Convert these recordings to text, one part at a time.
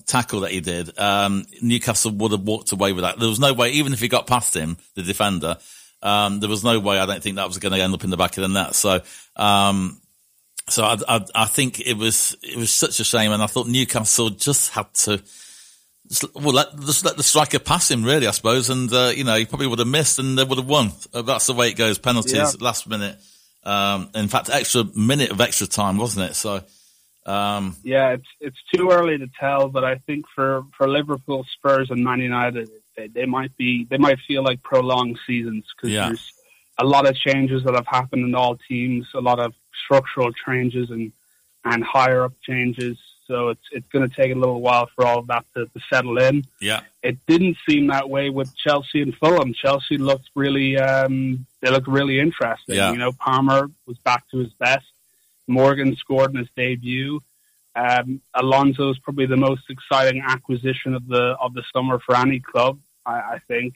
tackle that he did, Newcastle would have walked away with that. There was no way, even if he got past him, the defender, there was no way. I don't think that was going to end up in the back of the net. So I think it was such a shame, and I thought Newcastle just had to let the striker pass him, really, I suppose, and he probably would have missed and they would have won. That's the way it goes. Penalties, last minute. In fact, extra minute of extra time, wasn't it? So. It's too early to tell, but I think for Liverpool, Spurs, and Man United, they might feel like prolonged seasons because there's a lot of changes that have happened in all teams, a lot of structural changes and higher up changes. So it's going to take a little while for all of that to settle in. Yeah, it didn't seem that way with Chelsea and Fulham. Chelsea looked really interesting. Yeah. Palmer was back to his best. Morgan scored in his debut. Alonso's probably the most exciting acquisition of the summer for any club, I think.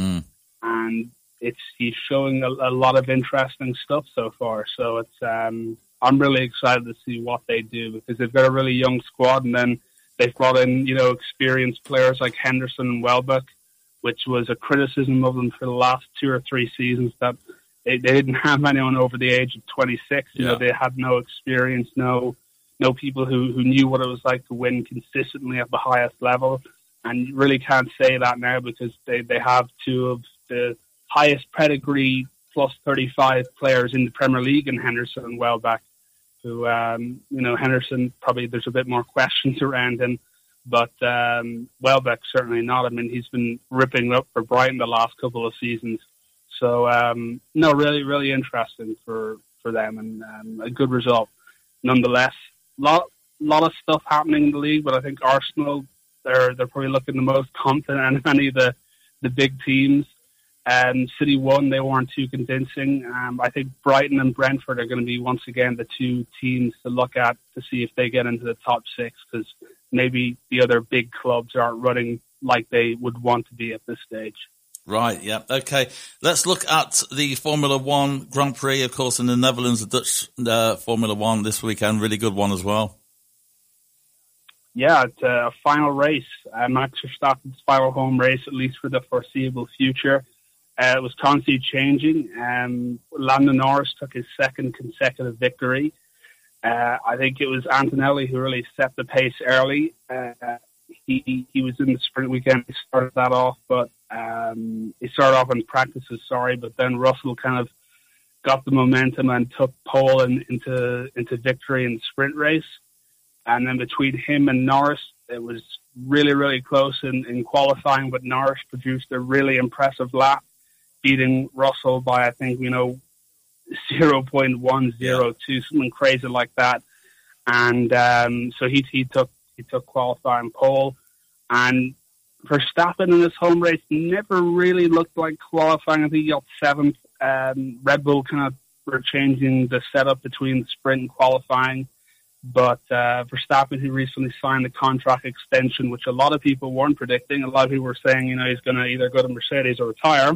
And he's showing a lot of interesting stuff so far. So it's I'm really excited to see what they do because they've got a really young squad, and then they've brought in experienced players like Henderson and Welbeck, which was a criticism of them for the last 2 or 3 seasons that. They didn't have anyone over the age of 26. They had no experience, no people who knew what it was like to win consistently at the highest level. And you really can't say that now because they have 2 of the highest pedigree plus 35 players in the Premier League in Henderson and Welbeck. Who, Henderson, probably there's a bit more questions around him. But Welbeck, certainly not. I mean, he's been ripping up for Brighton the last couple of seasons. So, really, really interesting for them and a good result. Nonetheless, lot of stuff happening in the league, but I think Arsenal, they're probably looking the most confident of any of the big teams. City won, they weren't too convincing. I think Brighton and Brentford are going to be, once again, the 2 teams to look at to see if they get into the top 6 because maybe the other big clubs aren't running like they would want to be at this stage. Right, yeah. Okay, let's look at the Formula One Grand Prix, of course, in the Netherlands, the Dutch Formula One this weekend. Really good one as well. Yeah, it's a final race. Max Verstappen's final home race, at least for the foreseeable future. It was constantly changing. Lando Norris took his 2nd consecutive victory. I think it was Antonelli who really set the pace early. He was in the sprint weekend. He started that off, but he started off in practices, but then Russell kind of got the momentum and took pole into victory in the sprint race. And then between him and Norris, it was really, really close in qualifying, but Norris produced a really impressive lap, beating Russell by, I think, 0.102, something crazy like that. And so he took qualifying pole. And Verstappen in his home race never really looked like qualifying. I think he got 7th. Red Bull kind of were changing the setup between the sprint and qualifying. But Verstappen, who recently signed the contract extension, which a lot of people weren't predicting, a lot of people were saying, he's going to either go to Mercedes or retire.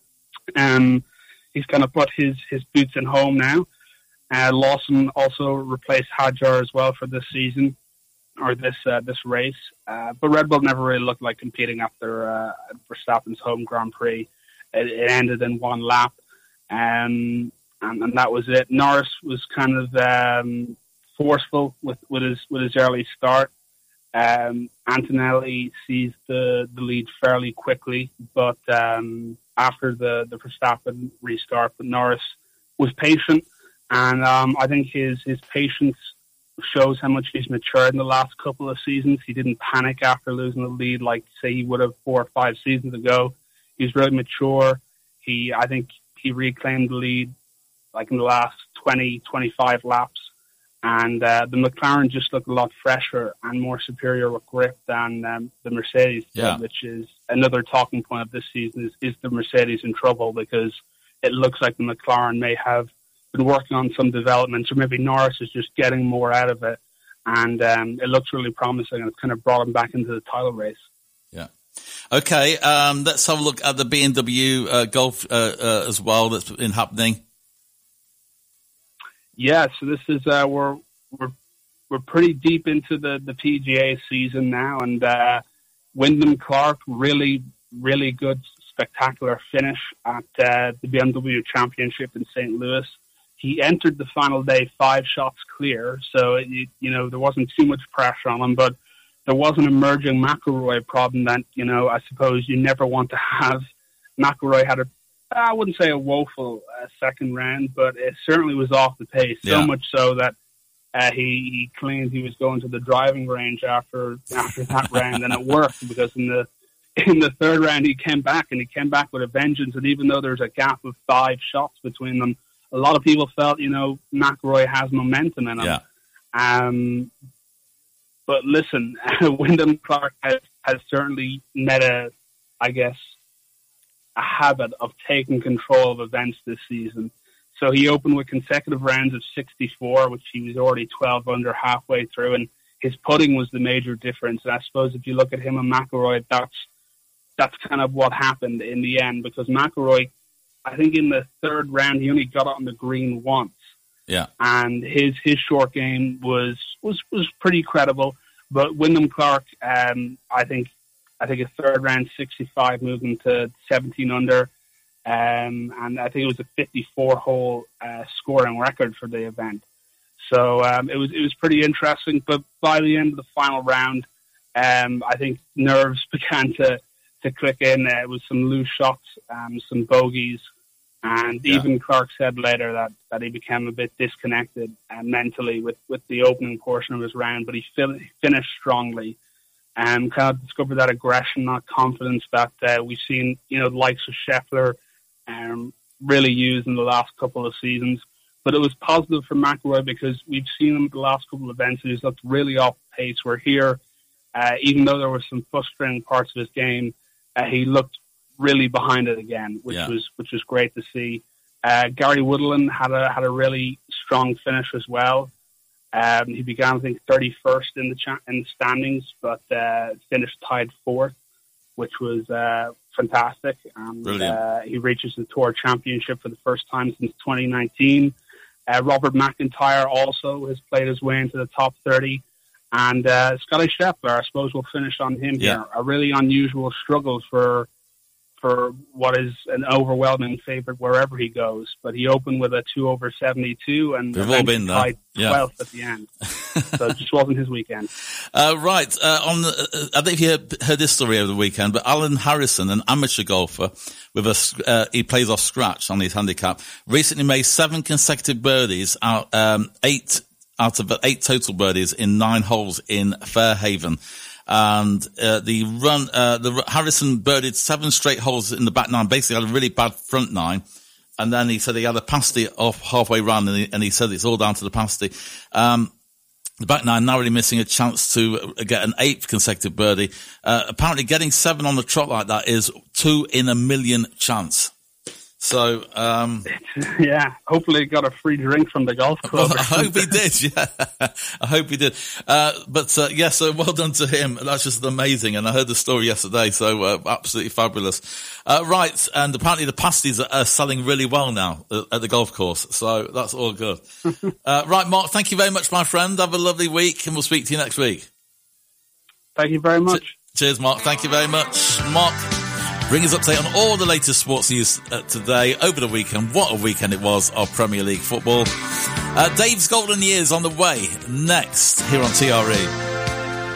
He's going to put his boots in home now. Lawson also replaced Hadjar as well for this season, or this race. But Red Bull never really looked like competing after Verstappen's home Grand Prix. It ended in 1 lap, and that was it. Norris was kind of forceful with his early start. Antonelli seized the lead fairly quickly, but after the Verstappen restart, but Norris was patient, and I think his patience shows how much he's matured in the last couple of seasons. He didn't panic after losing the lead like, say, he would have 4 or 5 seasons ago. He's really mature. I think he reclaimed the lead like in the last 20, 25 laps. And the McLaren just looked a lot fresher and more superior with grip than the Mercedes did, which is another talking point of this season. Is the Mercedes in trouble? Because it looks like the McLaren may have been working on some developments, or maybe Norris is just getting more out of it. And it looks really promising, and it's kind of brought him back into the title race. Yeah. Okay, let's have a look at the BMW Golf as well that's been happening. Yeah, so this is we're pretty deep into the PGA season now, and Wyndham Clark, really, really good, spectacular finish at the BMW Championship in St. Louis. He entered the final day 5 shots clear, so there wasn't too much pressure on him, but there was an emerging McIlroy problem that, I suppose you never want to have. McIlroy had I wouldn't say a woeful second round, but it certainly was off the pace, so much so that he claimed he was going to the driving range after that round, and it worked, because in the third round he came back with a vengeance, and even though there's a gap of 5 shots between them, a lot of people felt, McIlroy has momentum in him. Yeah. But listen, Wyndham Clark has certainly met a habit of taking control of events this season. So he opened with consecutive rounds of 64, which he was already 12 under halfway through, and his putting was the major difference. And I suppose if you look at him and McIlroy, that's kind of what happened in the end, because McIlroy, I think in the third round, he only got on the green once. Yeah. And his short game was pretty credible. But Wyndham Clark, I think a third round 65 moved him to 17 under. And I think it was a 54-hole scoring record for the event. So it was pretty interesting. But by the end of the final round, I think nerves began to click in. It was some loose shots, some bogeys. And even Clark said later that he became a bit disconnected mentally with the opening portion of his round, but he finished strongly and kind of discovered that aggression, that confidence that we've seen, the likes of Scheffler really use in the last couple of seasons. But it was positive for McIlroy, because we've seen him the last couple of events and he's looked really off pace. We're here, even though there were some frustrating parts of his game, he looked really behind it again, which was great to see. Gary Woodland had a really strong finish as well. He began, I think, 31st in the standings, but finished tied 4th, which was fantastic. And he reaches the Tour Championship for the first time since 2019. Robert McIntyre also has played his way into the top 30. And Scotty Scheffler, I suppose we'll finish on him here. A really unusual struggle for what is an overwhelming favorite wherever he goes. But he opened with a 2 over 72 and tied 12th at the end. So it just wasn't his weekend. Right. I don't know if you heard this story over the weekend, but Alan Harrison, an amateur golfer he plays off scratch on his handicap, recently made 7 consecutive birdies out of 8 total birdies in 9 holes in Fairhaven. And the Harrison birdied 7 straight holes in the back 9, basically had a really bad front 9. And then he said he had a pasty off halfway round, and he said it's all down to the pasty. The back 9 narrowly missing a chance to get an 8th consecutive birdie. Apparently getting 7 on the trot like that is 2 in a million chance. So, hopefully he got a free drink from the golf club. Well, I hope he did, I hope he did. So well done to him. That's just amazing. And I heard the story yesterday, so absolutely fabulous. Right, and apparently the pasties are selling really well now at the golf course, so that's all good. Right, Mark, thank you very much, my friend. Have a lovely week, and we'll speak to you next week. Thank you very much. Cheers, Mark. Thank you very much. Mark, bring us update on all the latest sports news today, over the weekend. What a weekend it was of Premier League football. Dave's Golden Years on the way next here on TRE.